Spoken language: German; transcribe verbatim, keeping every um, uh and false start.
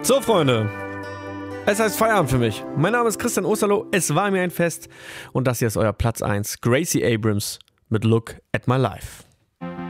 So, Freunde, es heißt Feierabend für mich. Mein Name ist Christian Osterloh, es war mir ein Fest und das hier ist euer Platz eins, Gracie Abrams mit Look at My Life.